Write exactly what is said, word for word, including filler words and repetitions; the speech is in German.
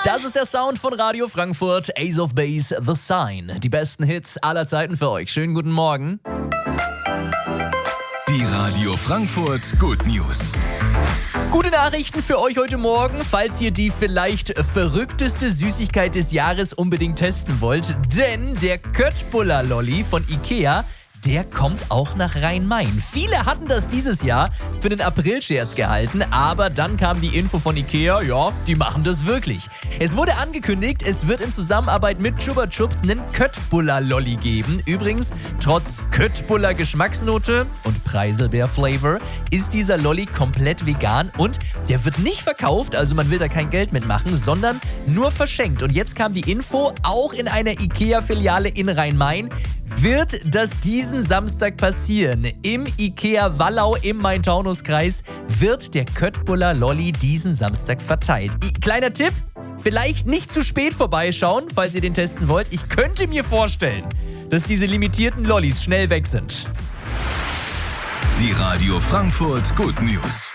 Das ist der Sound von Radio Frankfurt, Ace of Base, The Sign. Die besten Hits aller Zeiten für euch. Schönen guten Morgen. Die Radio Frankfurt Good News. Gute Nachrichten für euch heute Morgen, falls ihr die vielleicht verrückteste Süßigkeit des Jahres unbedingt testen wollt. Denn der Köttbullar Lolli von Ikea, der kommt auch nach Rhein-Main. Viele hatten das dieses Jahr für einen Aprilscherz gehalten, aber dann kam die Info von Ikea, ja, die machen das wirklich. Es wurde angekündigt, es wird in Zusammenarbeit mit Chupa Chups einen Köttbullar Lolli geben. Übrigens, trotz Köttbullar Geschmacksnote und Preiselbeer-Flavor ist dieser Lolli komplett vegan und der wird nicht verkauft, also man will da kein Geld mitmachen, sondern nur verschenkt. Und jetzt kam die Info, auch in einer Ikea-Filiale in Rhein-Main wird das diesen Samstag passieren. Im Ikea Wallau im Main-Taunus-Kreis wird der Köttbullar Lolli diesen Samstag verteilt. I- Kleiner Tipp, vielleicht nicht zu spät vorbeischauen, falls ihr den testen wollt. Ich könnte mir vorstellen, dass diese limitierten Lollis schnell weg sind. Die Radio Frankfurt Good News.